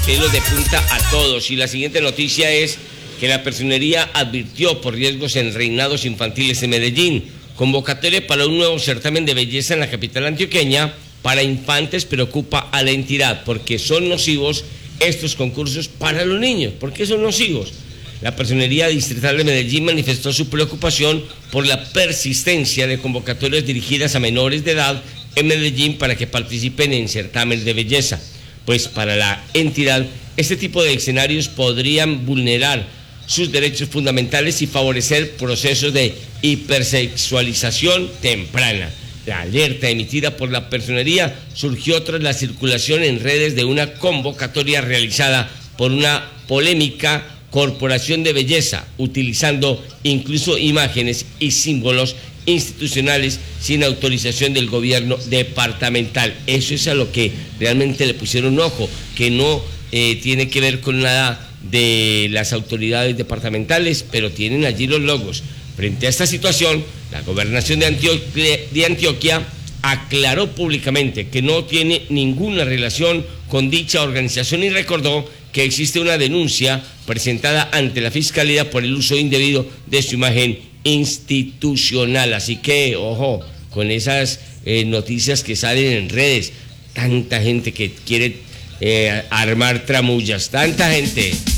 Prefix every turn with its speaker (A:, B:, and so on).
A: pelos de punta a todos. Y la siguiente noticia es que la personería advirtió por riesgos en reinados infantiles en Medellín. Convocatoria para un nuevo certamen de belleza en la capital antioqueña para infantes preocupa a la entidad porque son nocivos estos concursos para los niños. ¿Por qué son nocivos? La Personería Distrital de Medellín manifestó su preocupación por la persistencia de convocatorias dirigidas a menores de edad en Medellín para que participen en certámenes de belleza. Pues para la entidad, este tipo de escenarios podrían vulnerar sus derechos fundamentales y favorecer procesos de hipersexualización temprana. La alerta emitida por la Personería surgió tras la circulación en redes de una convocatoria realizada por una polémica corporación de belleza, utilizando incluso imágenes y símbolos institucionales sin autorización del gobierno departamental. Eso es a lo que realmente le pusieron ojo, que no tiene que ver con nada de las autoridades departamentales, pero tienen allí los logos. Frente a esta situación, la gobernación de Antioquia aclaró públicamente que no tiene ninguna relación con dicha organización y recordó que existe una denuncia presentada ante la Fiscalía por el uso indebido de su imagen institucional. Así que, ojo, con esas noticias que salen en redes, tanta gente que quiere armar tramullas, tanta gente.